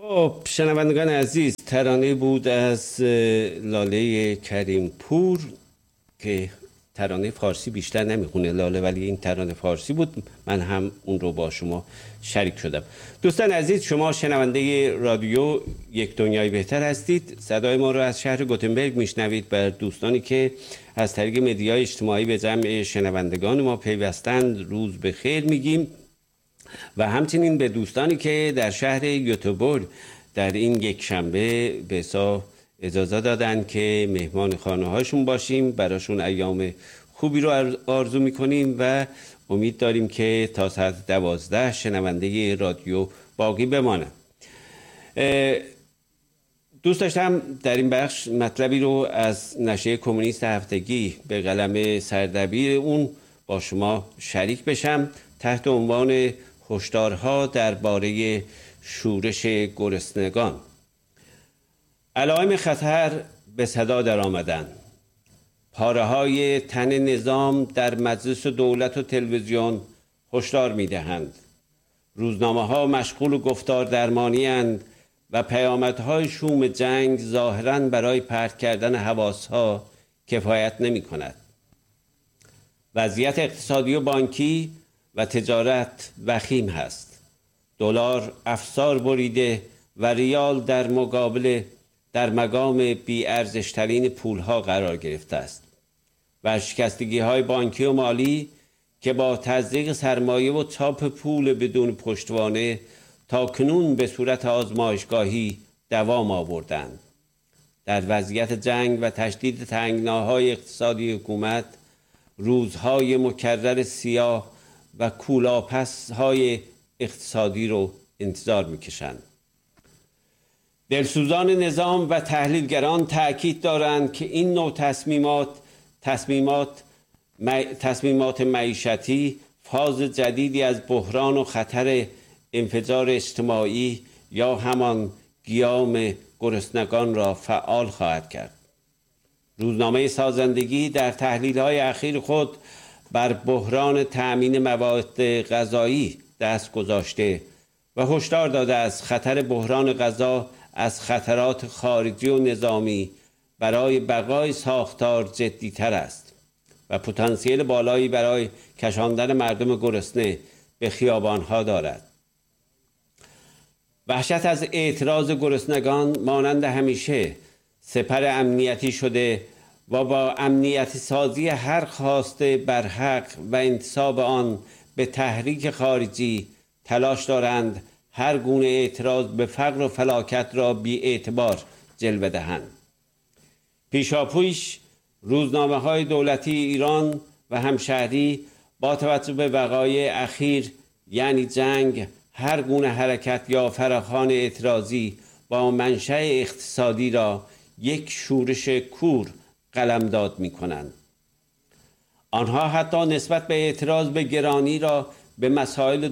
خب شنوندگان عزیز، ترانه بود از لاله کریم پور که ترانه فارسی بیشتر نمیخونه لاله، ولی این ترانه فارسی بود. من هم اون رو با شما شریک شدم. دوستان عزیز، شما شنونده رادیو یک دنیای بهتر هستید. صدای ما رو از شهر گوتنبرگ میشنوید. بر دوستانی که از طریق مدیای اجتماعی به جمع شنوندگان ما پیوستند روز بخیر میگیم و همچنین به دوستانی که در شهر یوتوبر در این یک شنبه به حساب اجازه دادن که مهمان خانه هاشون باشیم. براشون ایام خوبی رو آرزو میکنیم و امید داریم که تا ساعت 12 شنونده رادیو باقی بمانه. دوست داشتم در این بخش مطلبی رو از نشریه کمونیست هفتگی به قلم سردبیر اون با شما شریک بشم تحت عنوان هشدارها درباره شورش گرسنگان. علائم خطر به صدا در آمدن. پاره‌های تن نظام در مجلس دولت و تلویزیون هشدار می‌دهند. روزنامه‌ها مشغول گفتار درمانی اند و پیامدهای شوم جنگ ظاهراً برای پرت کردن حواس‌ها کفایت نمی‌کند. وضعیت اقتصادی و بانکی و تجارت وخیم هست. دلار افسار بریده و ریال در مقام بی‌ارزش‌ترین پول‌ها قرار گرفته است. ورشکستگی‌های بانکی و مالی که با تزریق سرمایه و چاپ پول بدون پشتوانه تاکنون به صورت آزمایشگاهی دوام آوردند. در وضعیت جنگ و تشدید تنگناهای اقتصادی حکومت، روزهای مکرر سیاه و کولاپس‌های اقتصادی رو انتظار می‌کشند. دلسوزان نظام و تحلیلگران تأکید دارند که این نوع تصمیمات معیشتی فاز جدیدی از بحران و خطر انفجار اجتماعی یا همان قیام گرسنگان را فعال خواهد کرد. روزنامه سازندگی در تحلیل‌های اخیر خود بر بحران تأمین مواد غذایی دست گذاشته و هشدار داده از خطر بحران غذا از خطرات خارجی و نظامی برای بقای ساختار جدی‌تر است و پتانسیل بالایی برای کشاندن مردم گرسنه به خیابان‌ها دارد. وحشت از اعتراض گرسنگان مانند همیشه سپر امنیتی شده و با امنیتی سازی هر خواسته بر حق و انتصاب آن به تحریک خارجی تلاش دارند هر گونه اعتراض به فقر و فلاکت را بی اعتبار جلوه دهند. پیشاپیش روزنامه‌های دولتی ایران و همشهری با توجه به وقایع اخیر یعنی جنگ هر گونه حرکت یا فراخوان اعتراضی با منشأ اقتصادی را یک شورش کور قلمداد می‌کنند. آنها حتی نسبت به اعتراض به گرانی را به مسائل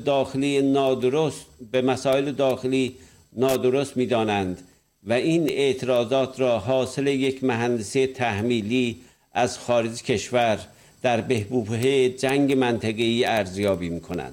داخلی نادرست می‌دانند و این اعتراضات را حاصل یک مهندسی تحمیلی از خارج کشور در بحبوحه جنگ منطقه‌ای ارزیابی می‌کنند.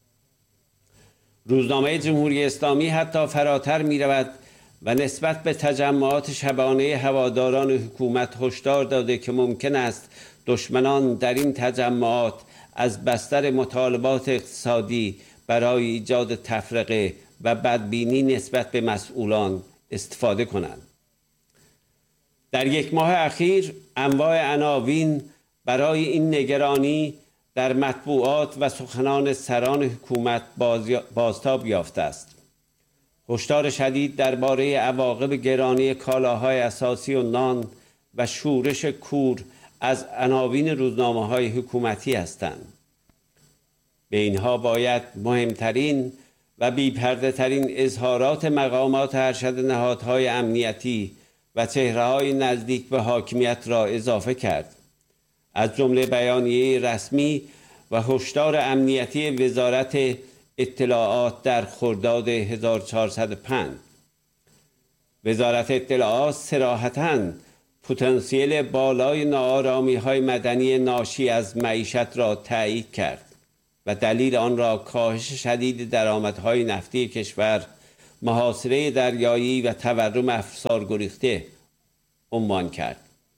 روزنامه جمهوری اسلامی حتی فراتر می‌رود و نسبت به تجمعات شبانه هواداران حکومت هشدار داده که ممکن است دشمنان در این تجمعات از بستر مطالبات اقتصادی برای ایجاد تفرقه و بدبینی نسبت به مسئولان استفاده کنند. در یک ماه اخیر انواع عناوین برای این نگرانی در مطبوعات و سخنان سران حکومت بازتاب یافته است. هشدار شدید درباره عواقب گرانی کالاهای اساسی و نان و شورش کور از عناوین روزنامه‌های حکومتی هستند. به اینها باید مهمترین و بی‌پرده‌ترین اظهارات مقامات ارشد نهادهای امنیتی و چهره‌های نزدیک به حاکمیت را اضافه کرد، از جمله بیانیه رسمی و هشدار امنیتی وزارت اطلاعات در خرداد 1405. وزارت اطلاعات صراحتاً پتانسیل بالای ناآرامی‌های مدنی ناشی از معیشت را تایید کرد و دلیل آن را کاهش شدید درآمدهای نفتی کشور، محاصره دریایی و تورم افسار گریخته عنوان کرد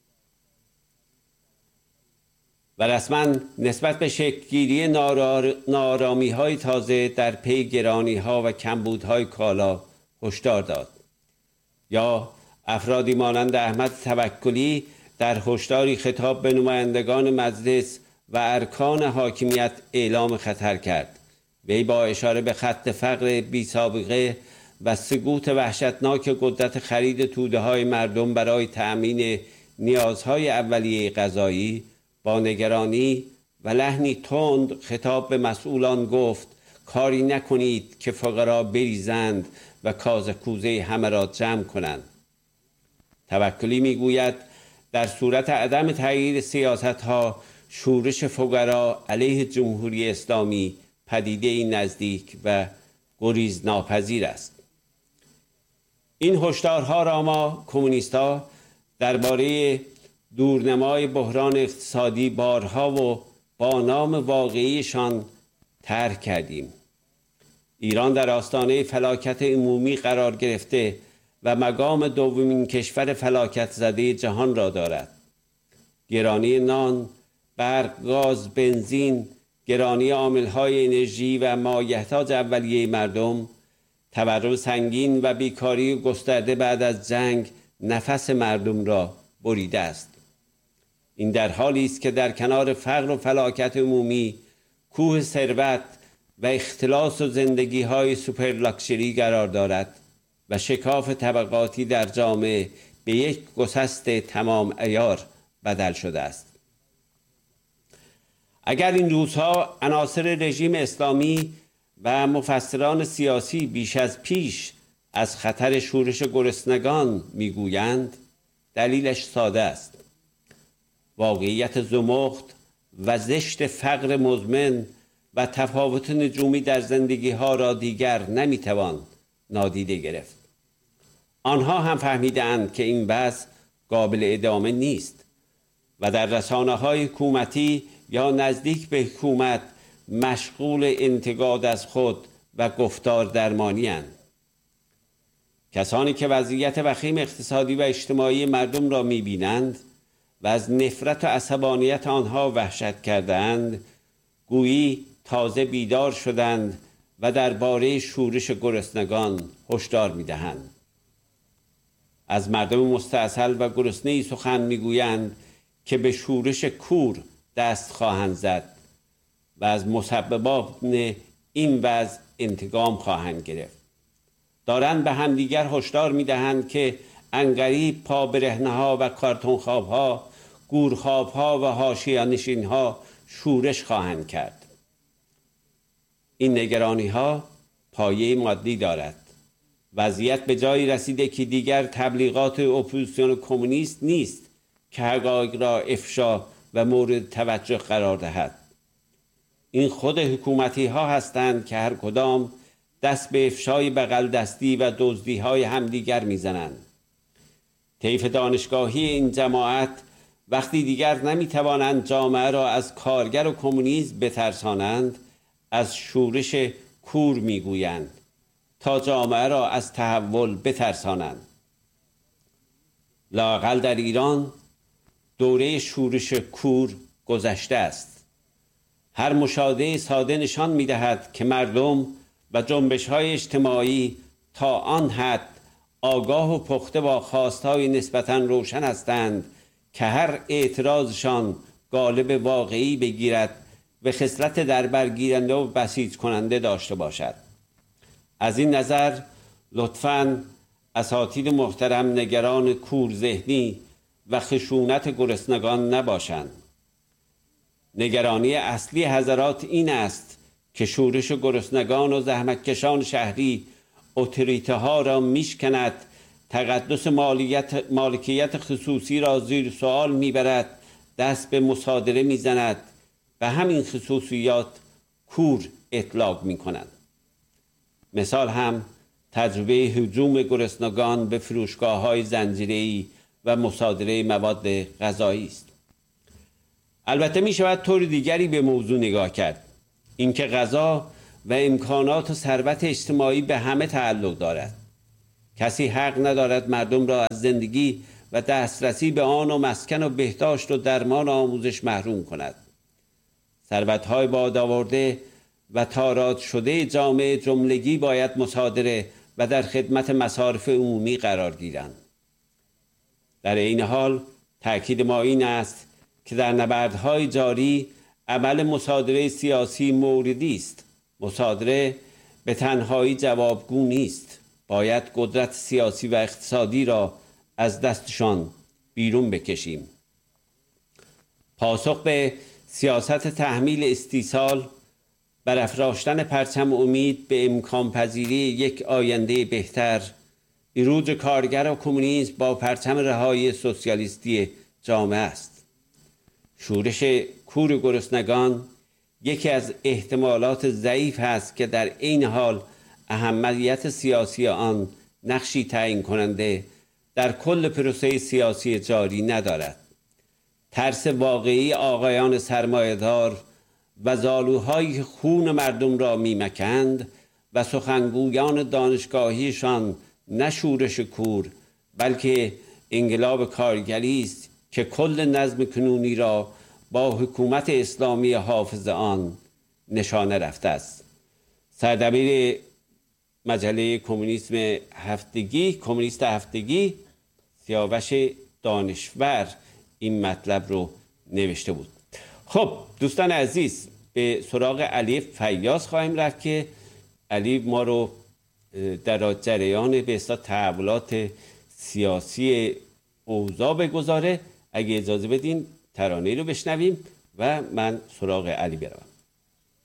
و رسما نسبت به شکل‌گیری ناآرامی‌های تازه در پی گرانی‌ها و کمبودهای کالا هشدار داد. یا افرادی مانند احمد توکلی در هشداری خطاب به نمایندگان مجلس و ارکان حاکمیت اعلام خطر کرد. وی با اشاره به خط فقر بی سابقه و سقوط وحشتناک قدرت خرید توده‌های مردم برای تأمین نیازهای اولیه غذایی با نگرانی و لحنی تند خطاب به مسئولان گفت کاری نکنید که فقرا بریزند و کاز کوزه همه را جمع کنند. توکلی میگوید در صورت عدم تغییر سیاست‌ها شورش فقرا علیه جمهوری اسلامی پدیده‌ای نزدیک و گریز ناپذیر است. این هشدارها را ما کمونیست‌ها درباره دورنمای بحران اقتصادی بارها و با نام واقعیشان طرح کردیم. ایران در آستانه فلاکت عمومی قرار گرفته و مقام دومین کشور فلاکت زده جهان را دارد. گرانی نان، برق، گاز، بنزین، گرانی عامل‌های انرژی و مایحتاج اولیه مردم، تورم سنگین و بیکاری گسترده بعد از جنگ نفس مردم را بریده است. این در حالی است که در کنار فقر و فلاکت عمومی کوه ثروت و اختلاس و زندگی‌های سوپر لاکچری قرار دارد و شکاف طبقاتی در جامعه به یک گسست تمام عیار بدل شده است. اگر این روزها عناصر رژیم اسلامی و مفسران سیاسی بیش از پیش از خطر شورش گرسنگان میگویند، دلیلش ساده است. واقعیت زمخت و زشت فقر مزمن و تفاوت نجومی در زندگی ها را دیگر نمیتوان نادیده گرفت. آنها هم فهمیدند که این وضع قابل ادامه نیست و در رسانه‌های حکومتی یا نزدیک به حکومت مشغول انتقاد از خود و گفتار درمانی اند. کسانی که وضعیت وخیم اقتصادی و اجتماعی مردم را می‌بینند و از نفرت و عصبانیت آنها وحشت کردند، گویی تازه بیدار شدند و درباره شورش گرسنگان هشدار می‌دهند. از مردم مستعسل و گرسنه‌ای سخن می‌گویند که به شورش کور دست خواهند زد و از مسببات این وضع انتقام خواهند گرفت. دارند به همدیگر هشدار می‌دهند که عنقریب پا برهنه‌ها و کارتون‌خواب‌ها، گورخواب‌ها و حاشیه‌نشین‌ها شورش خواهند کرد. این نگرانی‌ها پایه مادی دارد. وضعیت به جایی رسیده که دیگر تبلیغات اپوزیسیون کمونیست نیست که حقایق را افشا و مورد توجه قرار دهد. این خود حکومتی ها هستند که هر کدام دست به افشای بغل دستی و دزدی های همدیگر میزنند. طیف دانشگاهی این جماعت وقتی دیگر نمیتوانند جامعه را از کارگر و کمونیسم بترسانند، از شورش کور میگویند تا جامعه را از تحول بترسانند. لااقل در ایران دوره شورش کور گذشته است. هر مشاهده ساده نشان می‌دهد که مردم و جنبش‌های اجتماعی تا آن حد آگاه و پخته با خواست‌های نسبتاً روشن هستند که هر اعتراضشان قالب واقعی بگیرد و خصلت دربرگیرنده و بسیج کننده داشته باشد. از این نظر لطفاً اساتید محترم نگران کور ذهنی و خشونت گرسنگان نباشند. نگرانی اصلی حضرات این است که شورش گرسنگان و زحمتکشان شهری اتوریته ها را میشکند، تقدس مالکیت خصوصی را زیر سوال میبرد، دست به مصادره میزند و همین خصوصیات کور اطلاق میکنند. مثال هم تجربه هجوم گرسنگان به فروشگاه‌های زنجیره‌ای و مصادره مواد غذایی است. البته می شود طور دیگری به موضوع نگاه کرد. اینکه غذا و امکانات و ثروت اجتماعی به همه تعلق دارد. کسی حق ندارد مردم را از زندگی و دسترسی به آن و مسکن و بهداشت و درمان و آموزش محروم کند. ثروت‌های بادآورده و تاراج شده جامعه جملگی باید مصادره و در خدمت مصارف عمومی قرار گیرند. در این حال تأکید ما این است که در نبردهای جاری عمل مصادره سیاسی موردی است. مصادره به تنهایی جوابگو نیست. باید قدرت سیاسی و اقتصادی را از دستشان بیرون بکشیم. پاسخ به سیاست تحمیل استیصال، برافراشتن پرچم امید به امکان پذیری یک آینده بهتر، بروز کارگر و کمونیسم با پرچم رهایی سوسیالیستی جامعه است. شورش کور گرسنگان یکی از احتمالات ضعیف است که در این حال اهمیت سیاسی آن نقشی تعیین کننده در کل پروسه سیاسی جاری ندارد. ترس واقعی آقایان سرمایه‌دار و زالوهای خون مردم را میمکند و سخنگویان دانشگاهیشان نه شورش کور بلکه انقلاب کارگری است که کل نظم کنونی را با حکومت اسلامی حافظ آن نشانه رفته است. سردبیر مجله کمونیست هفتگی سیاوش دانشور این مطلب رو نوشته بود. خب دوستان عزیز، به سراغ علی فیاض خواهیم رفت که علی ما رو در جریان به اصطلاح تحولات سیاسی اوضاع بگذاره. اگه اجازه بدین ترانه رو بشنویم و من سراغ علی بروم.